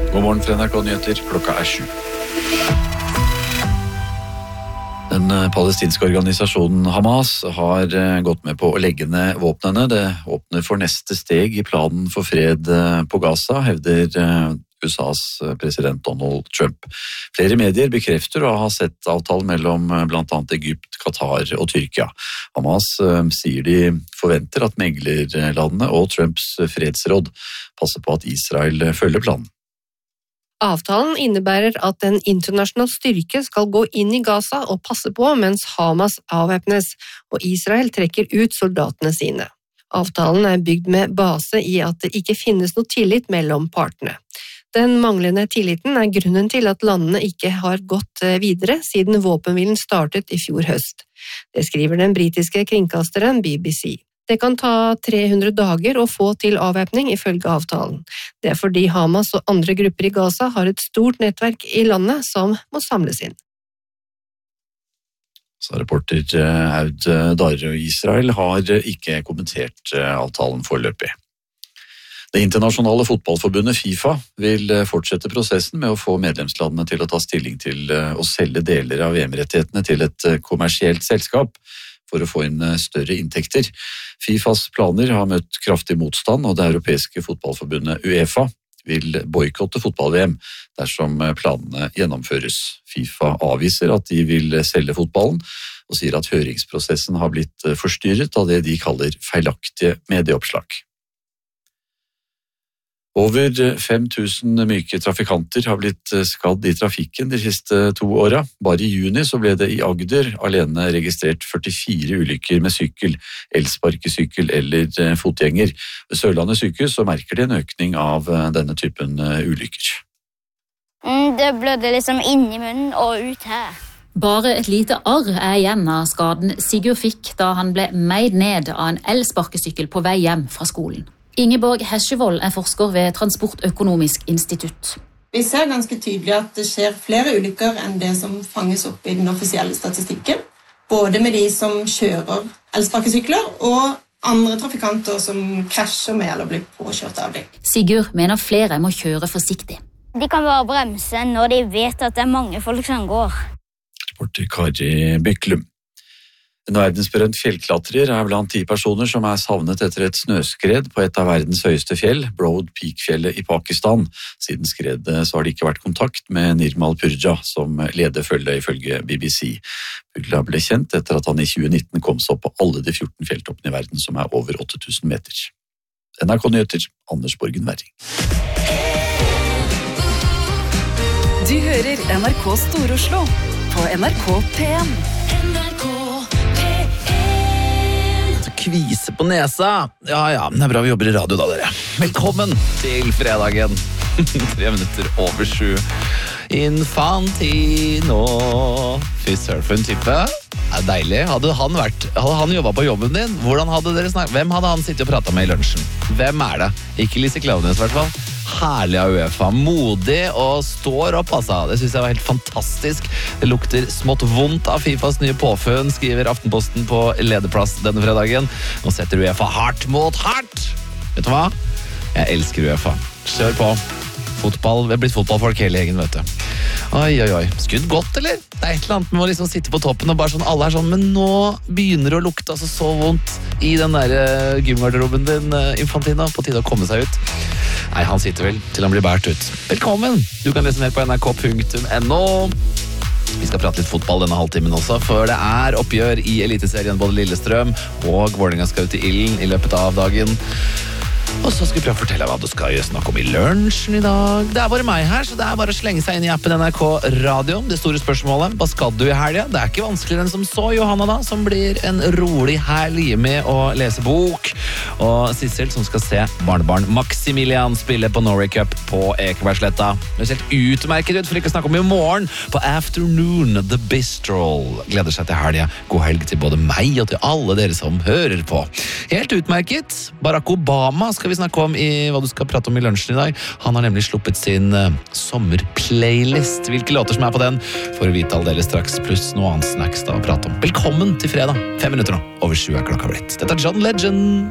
God morgen fra NRK Nyheter, klokka 7. Den palestinske organisasjonen Hamas har gått med på å legge ned våpnene. Det åpner for neste steg i planen for fred på Gaza, hevder USAs president Donald Trump. Flere medier bekrefter å ha sett avtalen mellom blant annet Egypt, Qatar og Tyrkia. Hamas sier de forventer at meglerlandene og Trumps fredsråd passer på at Israel følger planen. Avtalen innebærer at en internasjonal styrke skal gå inn i Gaza og passe på mens Hamas avvæpnes, og Israel trekker ut soldatene sine. Avtalen er bygd med base i at det ikke finnes noe tillit mellom partene. Den manglende tilliten er grunnen til at landene ikke har gått videre siden våpenhvilen startet i fjor høst. Det skriver den britiske kringkasteren BBC. Det kan ta 300 dager å få til avvæpning ifølge avtalen. Det er fordi Hamas og andre grupper i Gaza har et stort nettverk i landet som må samles inn. Så reporter Aud Darre. Israel har ikke kommentert avtalen foreløpig. Det internasjonale fotballforbundet FIFA vil fortsette prosessen med å få medlemslandene til å ta stilling til å selge deler av VM-rettighetene til et kommersielt selskap for å få inn større inntekter. FIFAs planer har møtt kraftig motstand, og det europeiske fotballforbundet UEFA vil boikotte fotball-VM dersom planene gjennomføres. FIFA avviser at de vil selge fotballen, og sier at høringsprosessen har blitt forstyrret av det de kaller feilaktige medieoppslag. Over 5000 myke trafikanter har blitt skadd i trafikken de siste 2 årene. Bare i juni så ble det i Agder alene registrert 44 ulykker med sykkel, elsparkesykkel eller fotgjenger. Ved Sørlandet sykehus så merker de en økning av denne typen ulykker. Det blødde liksom inn i munnen og ut her. Bare et lite arr er igjen av skaden Sigurd fikk da han ble meid ned av en elsparkesykkel på vei hjem fra skolen. Ingeborg Hesjevold er forsker ved Transportøkonomisk institutt. Vi ser ganske tydelig at det skjer flere ulykker enn det som fanges opp i den offisielle statistikken. Både med de som kjører elsparkesykler og andre trafikanter som krasjer med eller blir påkjørt av dem. Sigurd mener flere må kjøre forsiktig. De kan bare bremse når de vet at det er mange folk som går. Reporter Kari Byklum. En verdensberømt fjellklatrer er blant 10 personer som er savnet etter et snøskred på et av verdens høyeste fjell, Broad Peak-fjellet i Pakistan. Siden skredet så har det ikke vært kontakt med Nirmal Purja, som leder følget ifølge BBC. Purja ble kjent etter at han i 2019 kom seg opp på alle de 14 fjelltoppene i verden, som er over 8000 meter. NRK Nyheter, Anders Borgen Werring. Du hører NRK Stor-Oslo på NRK P1. Kvise på nesa. Ja, det er bra vi jobber i radio da, dere. Velkommen til fredagen. 3 minutter over 7. Infantino. Fy surfen type. Det er deilig. Hadde han jobbet på jobben din? Hvordan hadde dere snakket? Hvem hadde han sittet og pratet med i lunsjen? Hvem er det? Ikke Lise Klaveness i hvert fall. Herlig av UEFA. Modig og står opp, altså. Det synes jeg var helt fantastisk. Det lukter smått vondt av FIFAs nye påfunn, skriver Aftenposten på lederplass denne fredagen. Nå setter UEFA hardt mot hardt. Vet du hva? Jeg elsker UEFA. Kjør på. Fotball, vi har blitt fotballfolk hele gjengen, vet du. Oi. Skudd godt, eller? Det er et eller annet med å liksom sitte på toppen og bare sånn, alle er sånn, men nå begynner det å lukte altså så vondt i den der gymgarderoben din, Infantino. På tide å komme seg ut. Nei, han sitter vel til han blir bært ut. Velkommen! Du kan lese mer på nrk.no. Vi skal prate litt fotball denne halvtimen også, for det er oppgjør i Eliteserien. Både Lillestrøm og Vålerenga skal ut i ilden i løpet av dagen. Og så skal vi prøve å fortelle hva du skal snakke om i lunsjen i dag. Det er bare meg her, så det er bare å slenge seg inn i appen NRK Radio. Det store spørsmålet, hva skal du i helga? Det er ikke vanskeligere enn som så, Johanna da, som blir en rolig helg med å lese bok. Og Sissel, som skal se barnebarn Maximilian spille på Norway Cup på Ekebergsletta. Det ser helt utmerket ut, for ikke å snakke om i morgen på Afternoon The Bistro. Gleder seg til helga. God helg til både meg og til alle dere som hører på. Helt utmerket. Barack Obama skal vi snakke om i hva du skal prate om i lunsjen i dag. Han har nemlig sluppet sin sommerplaylist. Hvilke låter som er på den får du vite aldeles straks, pluss noe annet snacks da å prate om. Velkommen til fredag. 5 minutter nå. Over 7 er klokka blitt. Dette er John Legend.